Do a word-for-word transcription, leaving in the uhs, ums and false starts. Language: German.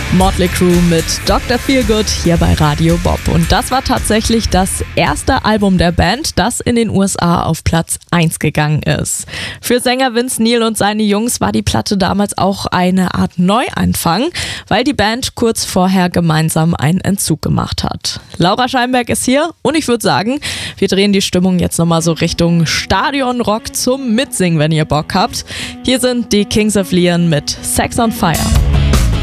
Motley Crue mit Doktor Feelgood hier bei Radio Bob. Und das war tatsächlich das erste Album der Band, das in den U S A auf Platz eins gegangen ist. Für Sänger Vince Neil und seine Jungs war die Platte damals auch eine Art Neuanfang, weil die Band kurz vorher gemeinsam einen Entzug gemacht hat. Laura Scheinberg ist hier und ich würde sagen, wir drehen die Stimmung jetzt nochmal so Richtung Stadionrock zum Mitsingen, wenn ihr Bock habt. Hier sind die Kings of Leon mit Sex on Fire.